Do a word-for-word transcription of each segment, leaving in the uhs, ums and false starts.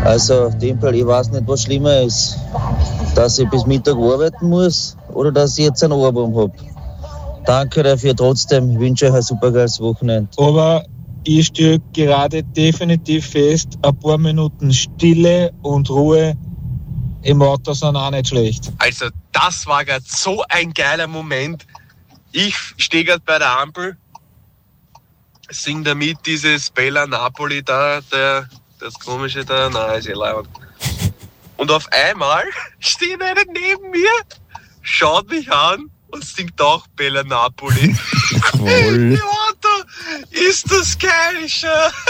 Also, Tempel, ich weiß nicht, was schlimmer ist. Dass ich bis Mittag arbeiten muss oder dass ich jetzt ein Ohrwurm habe. Danke dafür trotzdem. Ich wünsche euch ein super geiles Wochenende. Aber ich stelle gerade definitiv fest, ein paar Minuten Stille und Ruhe im Auto sind auch nicht schlecht. Also, das war gerade so ein geiler Moment. Ich stehe gerade bei der Ampel, sing damit dieses Bella Napoli da, der, das komische da, nein, ist eh leibend. Und auf einmal steht einer neben mir, schaut mich an und singt auch Bella Napoli. Cool. Im Auto ist das geil schon.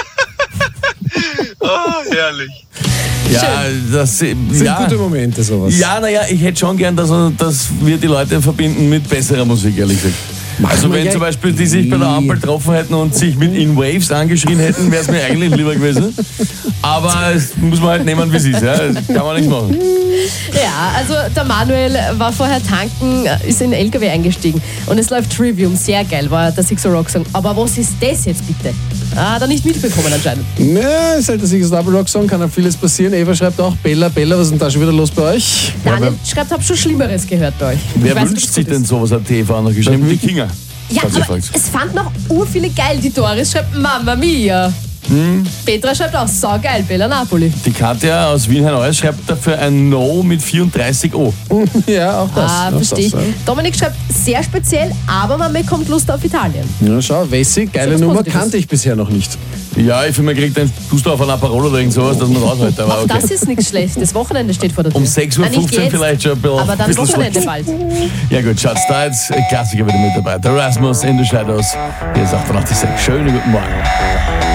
Oh, herrlich. Ja, das sind ja, gute Momente, sowas. Ja, naja, ich hätte schon gern, dass, dass wir die Leute verbinden mit besserer Musik, ehrlich gesagt. Also wenn ja zum Beispiel die sich bei der Ampel getroffen hätten und sich mit In Waves angeschrien hätten, wäre es mir eigentlich lieber gewesen. Aber es muss man halt nehmen, wie es ist. Ja? Das kann man nicht machen. Ja, also der Manuel war vorher tanken, ist in den L K W eingestiegen und es läuft Trivium, sehr geil, war der Six Rock Song. Aber was ist das jetzt bitte? Ah, hat er nicht mitbekommen anscheinend. Ja, ist halt der Six Rock Song, kann ja vieles passieren. Eva schreibt auch, Bella, Bella, was ist denn da schon wieder los bei euch? Daniel ja, schreibt, hab schon Schlimmeres gehört bei euch. Wer weiß, wünscht sich denn sowas, hat T V noch geschrieben? Die Kinga. Ja, aber es fand noch ur viele geil. Die Doris schreibt Mamma Mia. Hm. Petra schreibt auch saugeil, Bella Napoli. Die Katja aus Wien-Herneues schreibt dafür ein No mit vierunddreißig O. Ja, auch das. Ah, verstehe ich. Ja. Dominik schreibt sehr speziell, aber man bekommt Lust auf Italien. Ja, schau, Wessi, geile Nummer, kannte ich bisher noch nicht. Ja, ich finde, man kriegt einen Booster auf ein Aperol oder irgend sowas, dass man raushält. Auch okay. das ist nichts schlecht. Das Wochenende steht vor der Tür. Um sechs Uhr fünfzehn ah, vielleicht schon ein bisschen. Aber dann Wochenende bald. Ja gut, schaut's da jetzt. Klassiker wieder mit dabei. Der Rasmus in the Shadows. Hier ist achtundachtzig Komma sechs. Schönen guten Morgen.